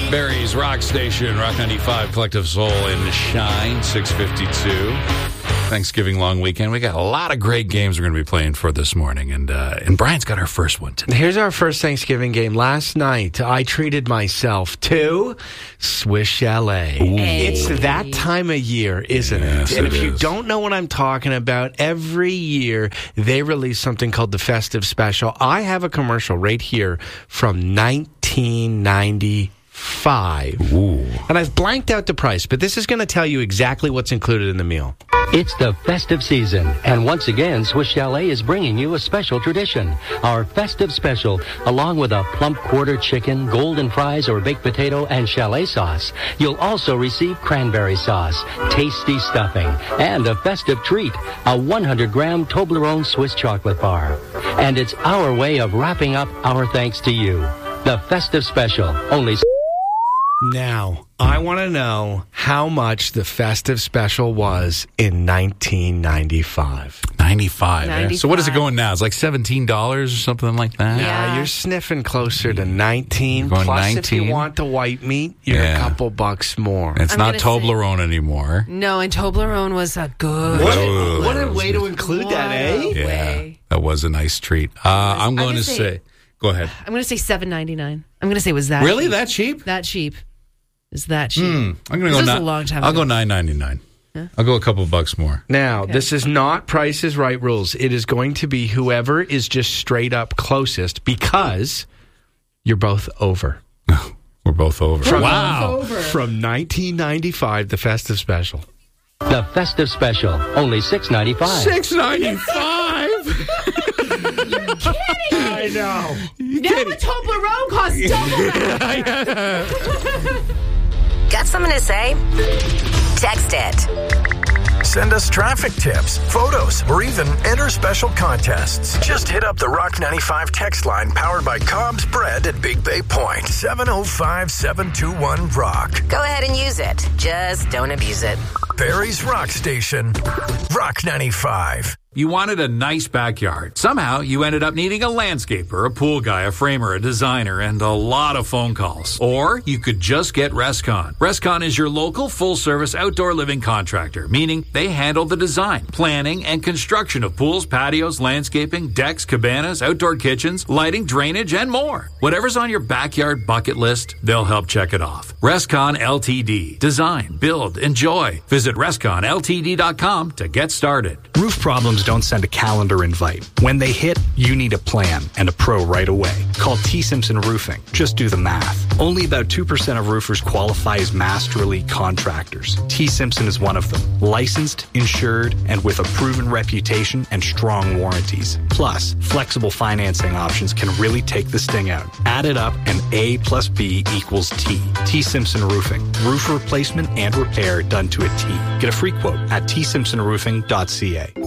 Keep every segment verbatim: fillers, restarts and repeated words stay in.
Barry's Rock Station, Rock ninety-five, Collective Soul in Shine, six fifty-two. Thanksgiving long weekend. We got a lot of great games we're going to be playing for this morning, and uh, and Brian's got our first one today. Here's our first Thanksgiving game. Last night, I treated myself to Swiss Chalet. Hey. It's that time of year, isn't Yes, it? And it if you is. don't know what I'm talking about, every year they release something called the Festive Special. I have a commercial right here from nineteen ninety-five. Ooh. And I've blanked out the price, but this is going to tell you exactly what's included in the meal. It's the festive season, and once again, Swiss Chalet is bringing you a special tradition. Our festive special, along with a plump quarter chicken, golden fries or baked potato, and chalet sauce. You'll also receive cranberry sauce, tasty stuffing, and a festive treat, a one hundred gram Toblerone Swiss chocolate bar. And it's our way of wrapping up our thanks to you. The festive special, only... Now, I want to know how much the Festive Special was in nineteen ninety-five. ninety-five. Yeah. So what is it ninety-five. going now? It's like seventeen dollars or something like that? Yeah. Uh, you're sniffing closer to nineteen. You're going Plus, if nineteen? you want the white meat, you're Yeah. a couple bucks more. It's I'm not gonna say- Toblerone anymore. No, and Toblerone was a good. What, Whoa. a, what a way to include that, eh? What a Yeah, way. that was a nice treat. Uh, I'm going gonna to say- say, go ahead. I'm going to say seven ninety-nine. I'm going to say it was that Really? cheap. That cheap? That cheap. Is that cheap? Hmm. I'm going to This go. was ni- a long time I'll ago. go nine ninety-nine. I'll go a couple bucks more. Now, Okay. this is not Price is Right rules. It is going to be whoever is just straight up closest because you're both over. We're both over. From- Wow. Over. From nineteen ninety-five, the Festive Special. The festive special, only six ninety-five. six ninety-five. I know. Now a Toblerone costs double that. Got something to say? Text it. Send us traffic tips, photos, or even enter special contests. Just hit up the Rock ninety-five text line powered by Cobb's Bread at Big Bay Point. seven oh five, seven two one, ROCK. Go ahead and use it. Just don't abuse it. Barry's Rock Station. Rock ninety-five. You wanted a nice backyard. Somehow, you ended up needing a landscaper, a pool guy, a framer, a designer, and a lot of phone calls. Or you could just get Rescon. Rescon is your local full-service outdoor living contractor, meaning they handle the design, planning, and construction of pools, patios, landscaping, decks, cabanas, outdoor kitchens, lighting, drainage, and more. Whatever's on your backyard bucket list, they'll help check it off. Rescon L T D. Design, build, enjoy. Visit rescon L T D dot com to get started. Roof problems don't send a calendar invite. When they hit, you need a plan and a pro right away. Call T. Simpson Roofing. Just do the math. Only about two percent of roofers qualify as Master Elite contractors. T. Simpson is one of them. Licensed, insured, and with a proven reputation and strong warranties. Plus, flexible financing options can really take the sting out. Add it up and A plus B equals T. T. Simpson Roofing. Roof replacement and repair done to a T. Get a free quote at t simpson roofing dot c a.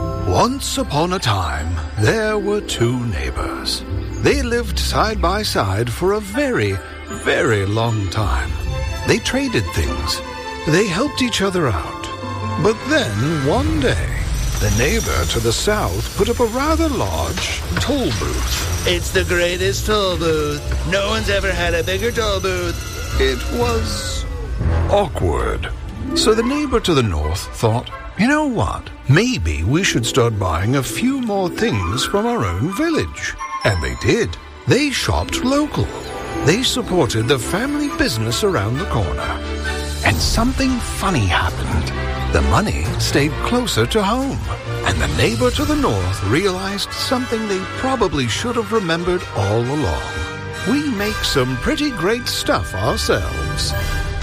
Once upon a time, there were two neighbors. They lived side by side for a very, very long time. They traded things. They helped each other out. But then, one day, the neighbor to the south put up a rather large toll booth. It's the greatest toll booth. No one's ever had a bigger toll booth. It was awkward. So the neighbor to the north thought, you know what? Maybe we should start buying a few more things from our own village. And they did. They shopped local. They supported the family business around the corner. And something funny happened. The money stayed closer to home. And the neighbor to the north realized something they probably should have remembered all along. We make some pretty great stuff ourselves.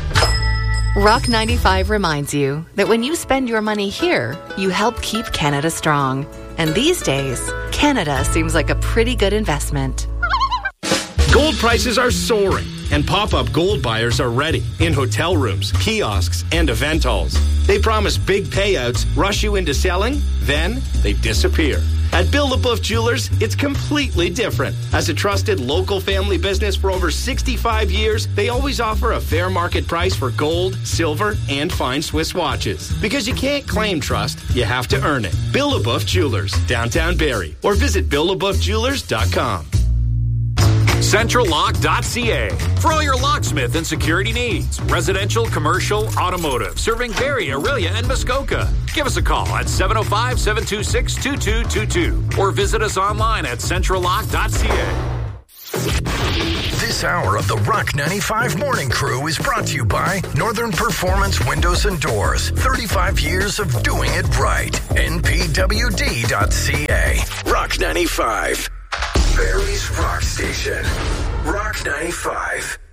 Rock ninety-five reminds you that when you spend your money here, you help keep Canada strong. And these days, Canada seems like a pretty good investment. Gold prices are soaring, and pop-up gold buyers are ready in hotel rooms, kiosks, and event halls. They promise big payouts, rush you into selling, then they disappear. At Bill LaBeouf Jewelers, it's completely different. As a trusted local family business for over sixty-five years, they always offer a fair market price for gold, silver, and fine Swiss watches. Because you can't claim trust, you have to earn it. Bill LaBeouf Jewelers, downtown Barrie, or visit bill labeouf jewelers dot com. central lock dot c a for all your locksmith and security needs. Residential, commercial, automotive, serving Barrie, Orillia, and Muskoka. Give us a call at seven oh five, seven two six, two two two two or visit us online at central lock dot c a. This hour of the Rock ninety-five Morning Crew is brought to you by Northern Performance Windows and Doors. thirty-five years of doing it right. N P W D dot C A. Rock ninety-five. Barrie's Rock Station. Rock ninety-five.